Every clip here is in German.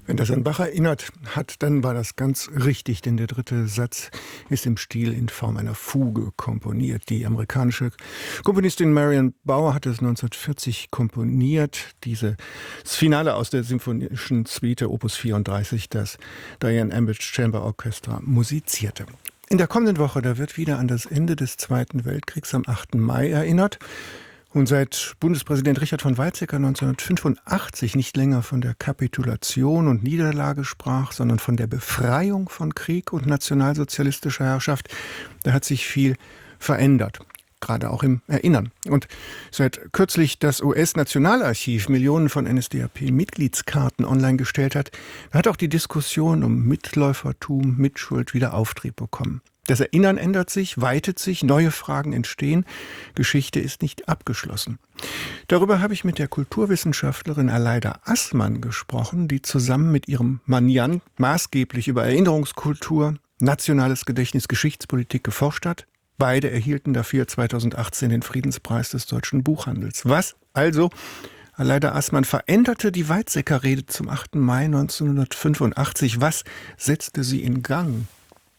Wenn das an Bach erinnert hat, dann war das ganz richtig, denn der dritte Satz ist im Stil in Form einer Fuge komponiert. Die amerikanische Komponistin Marion Bauer hat es 1940 komponiert. Das Finale aus der Symphonischen Suite Opus 34, das Diane Ambridge Chamber Orchestra musizierte. In der kommenden Woche, da wird wieder an das Ende des Zweiten Weltkriegs am 8. Mai erinnert. Und seit Bundespräsident Richard von Weizsäcker 1985 nicht länger von der Kapitulation und Niederlage sprach, sondern von der Befreiung von Krieg und nationalsozialistischer Herrschaft, da hat sich viel verändert, gerade auch im Erinnern. Und seit kürzlich das US-Nationalarchiv Millionen von NSDAP-Mitgliedskarten online gestellt hat, hat auch die Diskussion um Mitläufertum, Mitschuld wieder Auftrieb bekommen. Das Erinnern ändert sich, weitet sich, neue Fragen entstehen. Geschichte ist nicht abgeschlossen. Darüber habe ich mit der Kulturwissenschaftlerin Aleida Assmann gesprochen, die zusammen mit ihrem Mann Jan maßgeblich über Erinnerungskultur, nationales Gedächtnis, Geschichtspolitik geforscht hat. Beide erhielten dafür 2018 den Friedenspreis des deutschen Buchhandels. Was also, Aleida Assmann, veränderte die Weizsäcker-Rede zum 8. Mai 1985? Was setzte sie in Gang?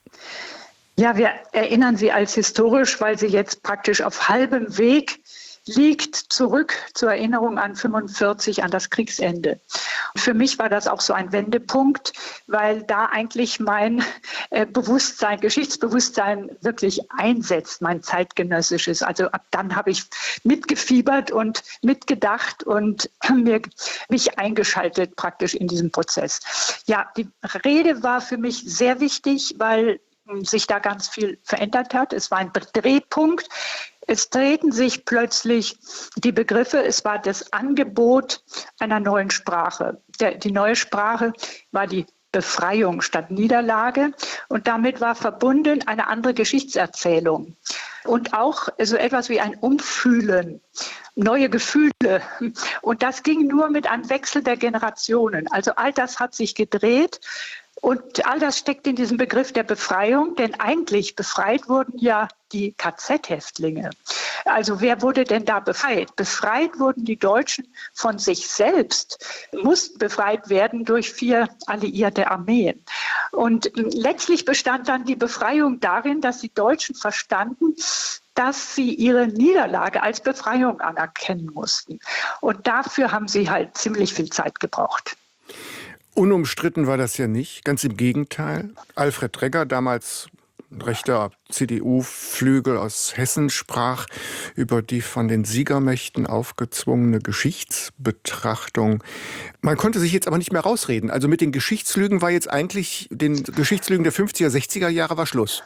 Ja, wir erinnern sie als historisch, weil sie jetzt praktisch auf halbem Weg liegt, zurück zur Erinnerung an 45, an das Kriegsende. Und für mich war das auch so ein Wendepunkt, weil da eigentlich mein Bewusstsein, Geschichtsbewusstsein wirklich einsetzt, mein zeitgenössisches. Also ab dann habe ich mitgefiebert und mitgedacht und mich eingeschaltet praktisch in diesem Prozess. Ja, die Rede war für mich sehr wichtig, weil sich da ganz viel verändert hat. Es war ein Drehpunkt. Es drehten sich plötzlich die Begriffe. Es war das Angebot einer neuen Sprache. Die neue Sprache war die Befreiung statt Niederlage. Und damit war verbunden eine andere Geschichtserzählung. Und auch so etwas wie ein Umfühlen, neue Gefühle. Und das ging nur mit einem Wechsel der Generationen. Also all das hat sich gedreht. Und all das steckt in diesem Begriff der Befreiung, denn eigentlich befreit wurden ja die KZ-Häftlinge. Also wer wurde denn da befreit? Befreit wurden die Deutschen von sich selbst, mussten befreit werden durch 4 alliierte Armeen. Und letztlich bestand dann die Befreiung darin, dass die Deutschen verstanden, dass sie ihre Niederlage als Befreiung anerkennen mussten. Und dafür haben sie halt ziemlich viel Zeit gebraucht. Unumstritten war das ja nicht, ganz im Gegenteil. Alfred Regger, damals rechter CDU-Flügel aus Hessen, sprach über die von den Siegermächten aufgezwungene Geschichtsbetrachtung. Man konnte sich jetzt aber nicht mehr rausreden. Also mit den Geschichtslügen war jetzt eigentlich, den Geschichtslügen der 50er, 60er Jahre war Schluss.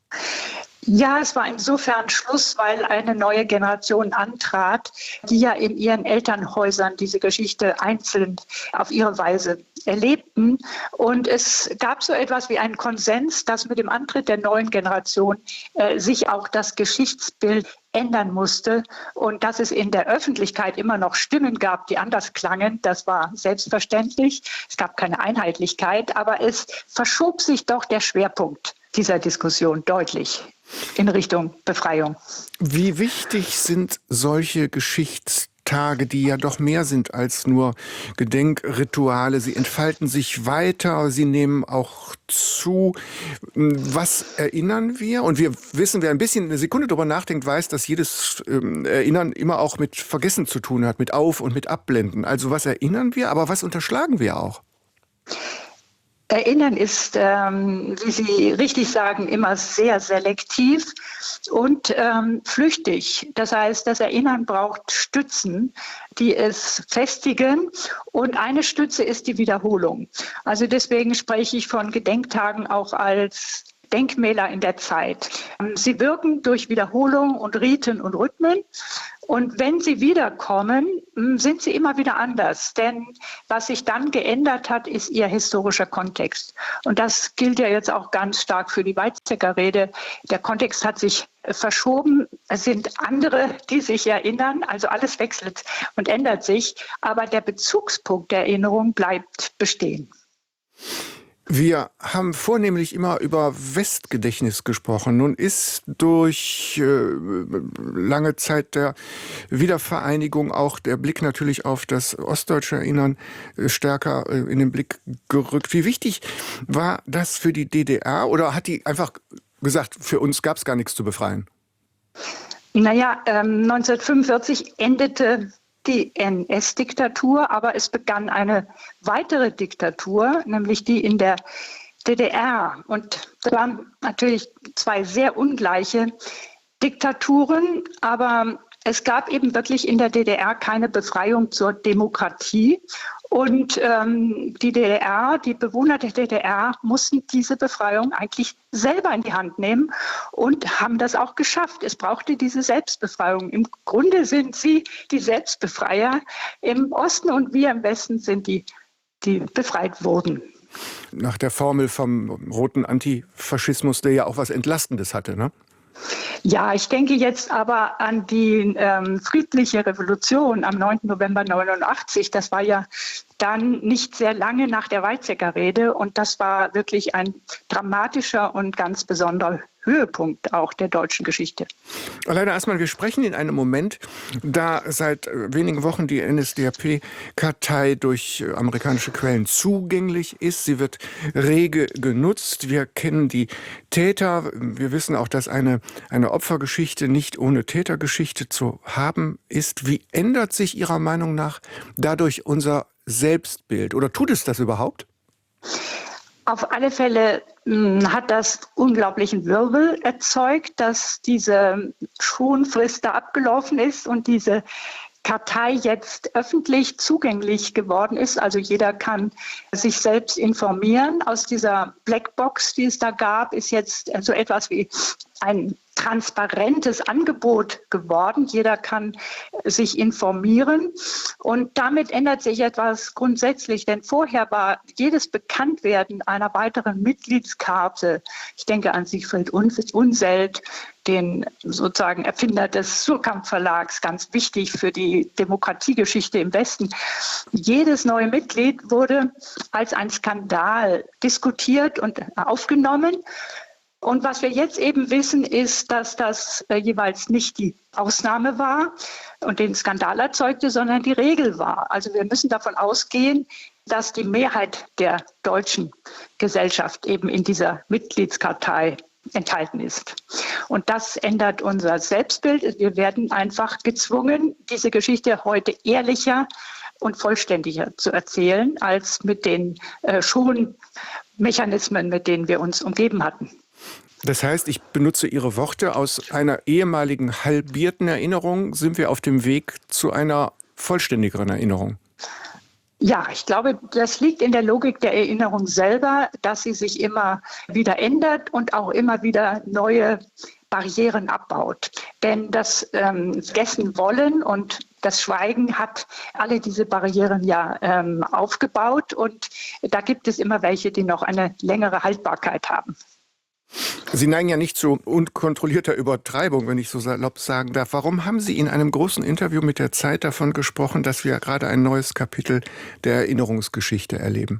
Ja, es war insofern Schluss, weil eine neue Generation antrat, die ja in ihren Elternhäusern diese Geschichte einzeln auf ihre Weise erlebten. Und es gab so etwas wie einen Konsens, dass mit dem Antritt der neuen Generation sich auch das Geschichtsbild ändern musste und dass es in der Öffentlichkeit immer noch Stimmen gab, die anders klangen, das war selbstverständlich. Es gab keine Einheitlichkeit, aber es verschob sich doch der Schwerpunkt dieser Diskussion deutlich in Richtung Befreiung. Wie wichtig sind solche Geschichtstage, die ja doch mehr sind als nur Gedenkrituale? Sie entfalten sich weiter, sie nehmen auch zu. Was erinnern wir? Und wir wissen, wer ein bisschen eine Sekunde drüber nachdenkt, weiß, dass jedes Erinnern immer auch mit Vergessen zu tun hat, mit Auf- und mit Abblenden. Also was erinnern wir, aber was unterschlagen wir auch? Erinnern ist, wie Sie richtig sagen, immer sehr selektiv und flüchtig. Das heißt, das Erinnern braucht Stützen, die es festigen. Und eine Stütze ist die Wiederholung. Also deswegen spreche ich von Gedenktagen auch als Denkmäler in der Zeit. Sie wirken durch Wiederholung und Riten und Rhythmen. Und wenn sie wiederkommen, sind sie immer wieder anders. Denn was sich dann geändert hat, ist ihr historischer Kontext. Und das gilt ja jetzt auch ganz stark für die Weizsäcker-Rede. Der Kontext hat sich verschoben. Es sind andere, die sich erinnern. Also alles wechselt und ändert sich. Aber der Bezugspunkt der Erinnerung bleibt bestehen. Wir haben vornehmlich immer über Westgedächtnis gesprochen. Nun ist durch lange Zeit der Wiedervereinigung auch der Blick natürlich auf das ostdeutsche Erinnern stärker in den Blick gerückt. Wie wichtig war das für die DDR? Oder hat die einfach gesagt, für uns gab es gar nichts zu befreien? Naja, 1945 endete die NS-Diktatur, aber es begann eine weitere Diktatur, nämlich die in der DDR. Und das waren natürlich zwei sehr ungleiche Diktaturen, aber es gab eben wirklich in der DDR keine Befreiung zur Demokratie. Und die DDR, die Bewohner der DDR mussten diese Befreiung eigentlich selber in die Hand nehmen und haben das auch geschafft. Es brauchte diese Selbstbefreiung. Im Grunde sind sie die Selbstbefreier im Osten und wir im Westen sind die befreit wurden. Nach der Formel vom roten Antifaschismus, der ja auch was Entlastendes hatte, ne? Ja, ich denke jetzt aber an die friedliche Revolution am 9. November 89. Das war ja dann nicht sehr lange nach der Weizsäcker-Rede und das war wirklich ein dramatischer und ganz besonderer Höhepunkt auch der deutschen Geschichte. Alleine erstmal, wir sprechen in einem Moment, da seit wenigen Wochen die NSDAP-Kartei durch amerikanische Quellen zugänglich ist. Sie wird rege genutzt. Wir kennen die Täter. Wir wissen auch, dass eine Opfergeschichte nicht ohne Tätergeschichte zu haben ist. Wie ändert sich Ihrer Meinung nach dadurch unser Selbstbild? Oder tut es das überhaupt? Auf alle Fälle hat das unglaublichen Wirbel erzeugt, dass diese Schonfrist da abgelaufen ist und diese Kartei jetzt öffentlich zugänglich geworden ist. Also jeder kann sich selbst informieren. Aus dieser Blackbox, die es da gab, ist jetzt so etwas wie ein transparentes Angebot geworden. Jeder kann sich informieren und damit ändert sich etwas grundsätzlich, denn vorher war jedes Bekanntwerden einer weiteren Mitgliedskarte, ich denke an Siegfried Unseld, den sozusagen Erfinder des Suhrkamp-Verlags, ganz wichtig für die Demokratiegeschichte im Westen. Jedes neue Mitglied wurde als ein Skandal diskutiert und aufgenommen. Und was wir jetzt eben wissen, ist, dass das jeweils nicht die Ausnahme war und den Skandal erzeugte, sondern die Regel war. Also wir müssen davon ausgehen, dass die Mehrheit der deutschen Gesellschaft eben in dieser Mitgliedskartei enthalten ist. Und das ändert unser Selbstbild. Wir werden einfach gezwungen, diese Geschichte heute ehrlicher und vollständiger zu erzählen, als mit den Schonmechanismen, mit denen wir uns umgeben hatten. Das heißt, ich benutze Ihre Worte, aus einer ehemaligen halbierten Erinnerung sind wir auf dem Weg zu einer vollständigeren Erinnerung. Ja, ich glaube, das liegt in der Logik der Erinnerung selber, dass sie sich immer wieder ändert und auch immer wieder neue Barrieren abbaut. Denn das Vergessen wollen und das Schweigen hat alle diese Barrieren ja aufgebaut und da gibt es immer welche, die noch eine längere Haltbarkeit haben. Sie neigen ja nicht zu unkontrollierter Übertreibung, wenn ich so salopp sagen darf. Warum haben Sie in einem großen Interview mit der Zeit davon gesprochen, dass wir gerade ein neues Kapitel der Erinnerungsgeschichte erleben?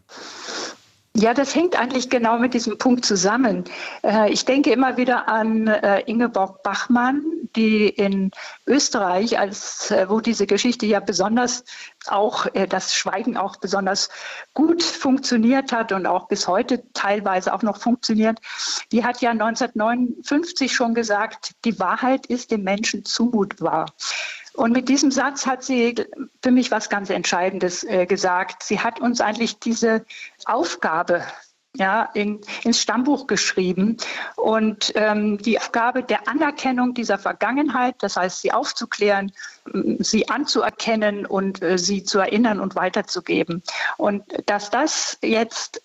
Ja, das hängt eigentlich genau mit diesem Punkt zusammen. Ich denke immer wieder an Ingeborg Bachmann, die in Österreich, wo diese Geschichte ja besonders auch, das Schweigen auch besonders gut funktioniert hat und auch bis heute teilweise auch noch funktioniert, die hat ja 1959 schon gesagt, die Wahrheit ist dem Menschen zumutbar. Und mit diesem Satz hat sie für mich was ganz Entscheidendes gesagt. Sie hat uns eigentlich diese Aufgabe ins Stammbuch geschrieben und die Aufgabe der Anerkennung dieser Vergangenheit, das heißt, sie aufzuklären, sie anzuerkennen und sie zu erinnern und weiterzugeben. Und dass das jetzt,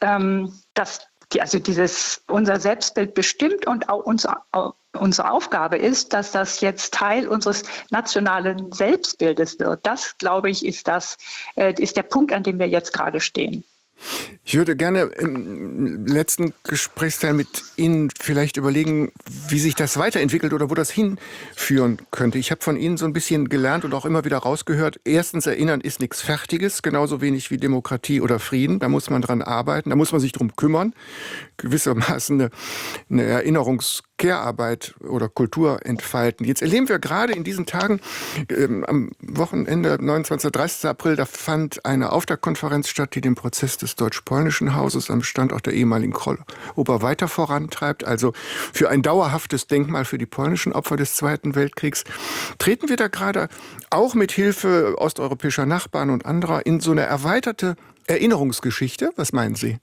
unser Selbstbild bestimmt und auch unsere Aufgabe ist, dass das jetzt Teil unseres nationalen Selbstbildes wird. Das, glaube ich, ist der Punkt, an dem wir jetzt gerade stehen. Ich würde gerne im letzten Gesprächsteil mit Ihnen vielleicht überlegen, wie sich das weiterentwickelt oder wo das hinführen könnte. Ich habe von Ihnen so ein bisschen gelernt und auch immer wieder rausgehört, erstens, erinnern ist nichts Fertiges, genauso wenig wie Demokratie oder Frieden. Da muss man dran arbeiten, da muss man sich drum kümmern, gewissermaßen eine Erinnerungskehrarbeit oder Kultur entfalten. Jetzt erleben wir gerade in diesen Tagen, am Wochenende, 29. 30. April, da fand eine Auftaktkonferenz statt, die den Prozess des Deutsch-Polnischen Hauses am Standort der ehemaligen Krollober weiter vorantreibt, also für ein dauerhaftes Denkmal für die polnischen Opfer des Zweiten Weltkriegs. Treten wir da gerade auch mit Hilfe osteuropäischer Nachbarn und anderer in so eine erweiterte Erinnerungsgeschichte? Was meinen Sie?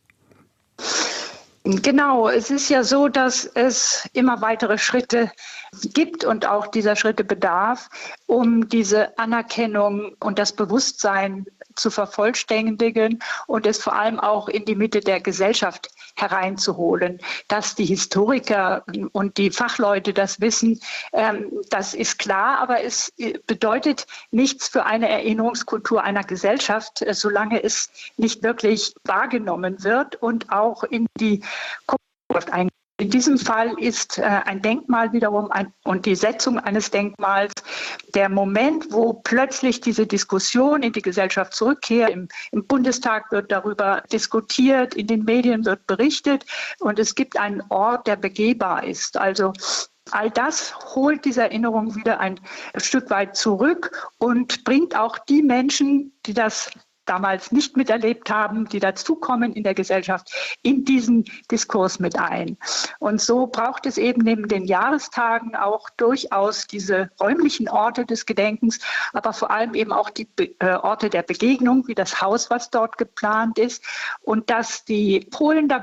Genau, es ist ja so, dass es immer weitere Schritte gibt und auch dieser Schritte bedarf, um diese Anerkennung und das Bewusstsein zu vervollständigen und es vor allem auch in die Mitte der Gesellschaft hereinzuholen. Dass die Historiker und die Fachleute das wissen, das ist klar, aber es bedeutet nichts für eine Erinnerungskultur einer Gesellschaft, solange es nicht wirklich wahrgenommen wird und auch in die Zukunft eingeht. In diesem Fall ist ein Denkmal wiederum und die Setzung eines Denkmals der Moment, wo plötzlich diese Diskussion in die Gesellschaft zurückkehrt. Im Bundestag wird darüber diskutiert, in den Medien wird berichtet und es gibt einen Ort, der begehbar ist. Also all das holt diese Erinnerung wieder ein Stück weit zurück und bringt auch die Menschen, die das damals nicht miterlebt haben, die dazukommen in der Gesellschaft, in diesen Diskurs mit ein. Und so braucht es eben neben den Jahrestagen auch durchaus diese räumlichen Orte des Gedenkens, aber vor allem eben auch die Orte der Begegnung, wie das Haus, was dort geplant ist. Und dass die Polen da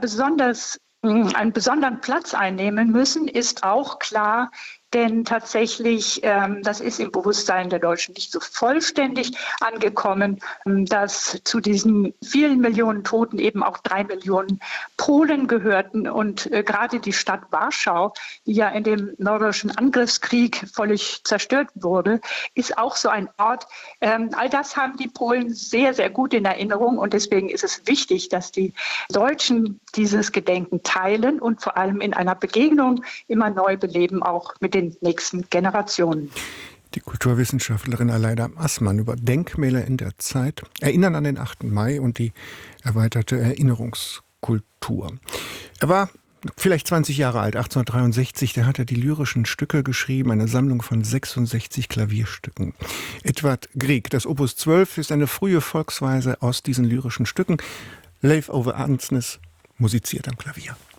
einen besonderen Platz einnehmen müssen, ist auch klar. Denn tatsächlich, das ist im Bewusstsein der Deutschen nicht so vollständig angekommen, dass zu diesen vielen Millionen Toten eben auch 3 Millionen Polen gehörten. Und gerade die Stadt Warschau, die ja in dem mörderischen Angriffskrieg völlig zerstört wurde, ist auch so ein Ort. All das haben die Polen sehr, sehr gut in Erinnerung. Und deswegen ist es wichtig, dass die Deutschen dieses Gedenken teilen und vor allem in einer Begegnung immer neu beleben, auch mit den nächsten Generationen. Die Kulturwissenschaftlerin Aleida Assmann über Denkmäler in der Zeit, Erinnern an den 8. Mai und die erweiterte Erinnerungskultur. Er war vielleicht 20 Jahre alt, 1863, da hat er die lyrischen Stücke geschrieben, eine Sammlung von 66 Klavierstücken. Edvard Grieg, das Opus 12, ist eine frühe Volksweise aus diesen lyrischen Stücken. Leif Ove Andsnes musiziert am Klavier.